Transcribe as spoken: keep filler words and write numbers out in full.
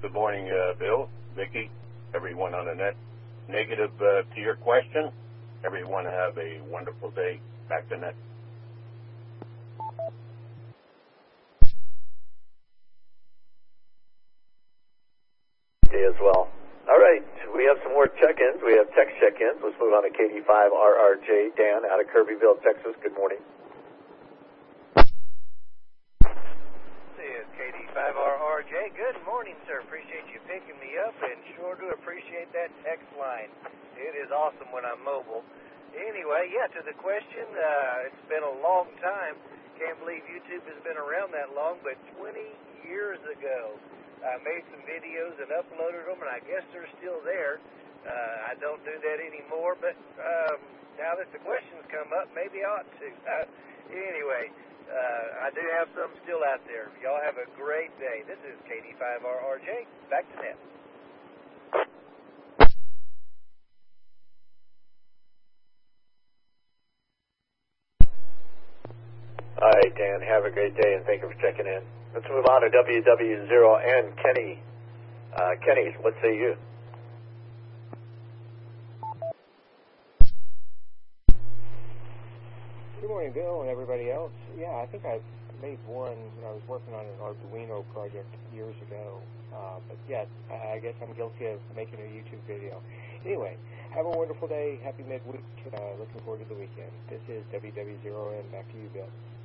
Good morning, uh, Bill, Vicki, everyone on the net. Negative uh, to your question. Everyone have a wonderful day. Back to net. Day as well. All right, we have some more check-ins. We have text check-ins. Let's move on to K D five R R J. Dan out of Kirbyville, Texas. Good morning. This is K D five R R J. Good morning, sir. Appreciate you picking me up, and sure do appreciate that text line. It is awesome when I'm mobile. Anyway, yeah, to the question, uh, it's been a long time. Can't believe YouTube has been around that long, but twenty years ago, I made some videos and uploaded them, and I guess they're still there. Uh, I don't do that anymore, but um, now that the questions come up, maybe I ought to. Uh, anyway, uh, I do have some still out there. Y'all have a great day. This is K D five R R J. Back to net. All right, Dan, have a great day, and thank you for checking in. Let's move on to W W zero N, Kenny. Uh, Kenny, what say you? Good morning, Bill, and everybody else. Yeah, I think I made one when I was working on an Arduino project years ago. Uh, but yeah, I guess I'm guilty of making a YouTube video. Anyway, have a wonderful day. Happy midweek. Uh, looking forward to the weekend. This is W W zero N. Back to you, Bill.